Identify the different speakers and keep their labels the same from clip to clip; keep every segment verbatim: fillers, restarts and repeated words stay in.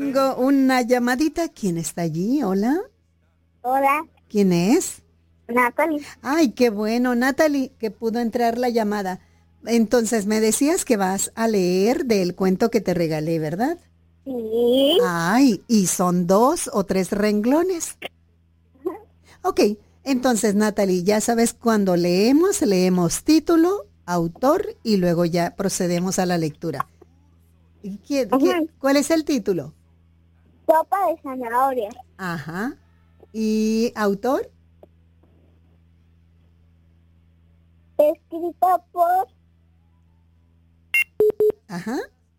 Speaker 1: tengo una llamadita. ¿Quién está allí? Hola.
Speaker 2: Hola,
Speaker 1: ¿Quién es?
Speaker 2: Natalie.
Speaker 1: Ay, qué bueno, Natalie, que pudo entrar la llamada. Entonces, me decías que vas a leer del cuento que te regalé, ¿verdad?
Speaker 2: Sí.
Speaker 1: Ay, ¿y son dos o tres renglones? Ok, entonces, Natalie, ya sabes, cuando leemos, leemos título, autor y luego ya procedemos a la lectura. ¿Y qué- qué-
Speaker 2: Ujú.
Speaker 1: ¿Cuál es el título?
Speaker 2: Sopa de zanahoria.
Speaker 1: Ajá. ¿Y autor?
Speaker 2: Escrito por...
Speaker 1: Ajá.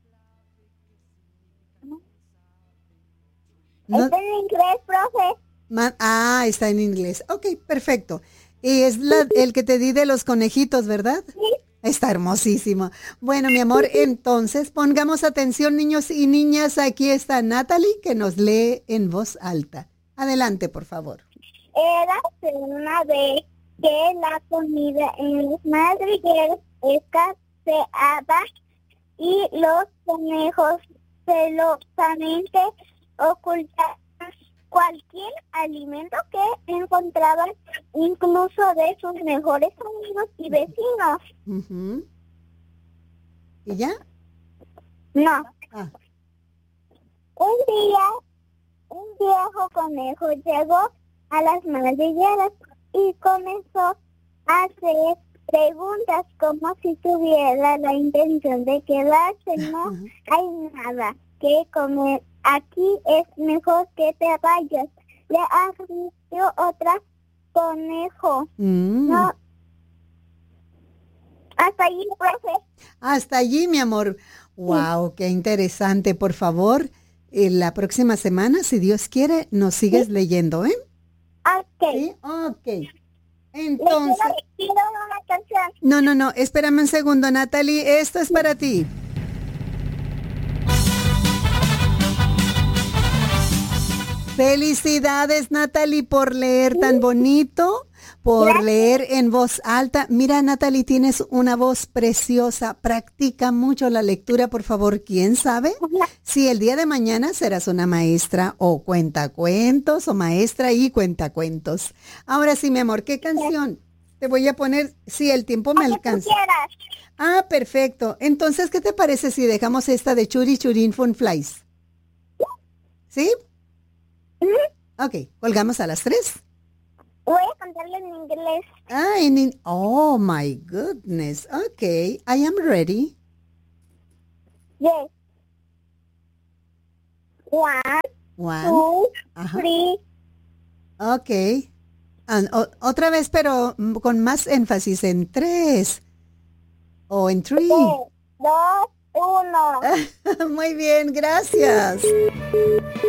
Speaker 1: No,
Speaker 2: Está en inglés, profe.
Speaker 1: ma- ah, está en inglés. Ok, perfecto. Y es la, el que te di de los conejitos, ¿verdad?
Speaker 2: Sí.
Speaker 1: Está hermosísimo. Bueno, mi amor, entonces pongamos atención, niños y niñas. Aquí está Natalie, que nos lee en voz alta. Adelante, por favor.
Speaker 2: Érase una vez que la comida en los madrigueros escaseaba y los conejos celosamente ocultaban cualquier alimento que encontraban, incluso de sus mejores amigos y vecinos.
Speaker 1: Ujú. ¿Y ya?
Speaker 2: No.
Speaker 1: Ah.
Speaker 2: Un día, un viejo conejo llegó a las madrigueras y comenzó a hacer preguntas como si tuviera la intención de quedarse. No
Speaker 1: Ujú.
Speaker 2: hay nada que comer. Aquí es mejor que te vayas. Le advirtió otra conejo.
Speaker 1: Mm.
Speaker 2: No. Hasta allí, profe.
Speaker 1: Hasta allí, mi amor. Wow, qué interesante. Por favor, eh, la próxima semana, si Dios quiere, nos sigues leyendo, ¿eh?
Speaker 2: Ok.
Speaker 1: Sí, ok.
Speaker 2: Le
Speaker 1: Entonces,
Speaker 2: quiero, quiero una canción.
Speaker 1: no, no, no, espérame un segundo, Natalie. Esto es para ti. Felicidades, Natalie, por leer tan bonito, por
Speaker 2: Gracias.
Speaker 1: leer en voz alta. Mira, Natalie, tienes una voz preciosa. Practica mucho la lectura, por favor. ¿Quién sabe si el día de mañana serás una maestra o cuentacuentos o maestra y cuentacuentos? Ahora sí, mi amor, ¿qué canción? Te voy a poner, si el tiempo me
Speaker 2: La que tú
Speaker 1: alcanza.
Speaker 2: quieras.
Speaker 1: Ah, perfecto. Entonces, ¿qué te parece si dejamos esta de Churi Churin Fun Flies? ¿Sí?
Speaker 2: Ujú.
Speaker 1: Ok, colgamos a las tres.
Speaker 2: Voy a cantarlo en inglés.
Speaker 1: Ah, en in- oh my goodness. Okay, I am ready.
Speaker 2: Yes. One,
Speaker 1: One.
Speaker 2: two,
Speaker 1: Ajá.
Speaker 2: three.
Speaker 1: Okay. And, o- otra vez, pero mm, con más énfasis en tres. O en three.
Speaker 2: Tres, dos, uno.
Speaker 1: Muy bien, gracias.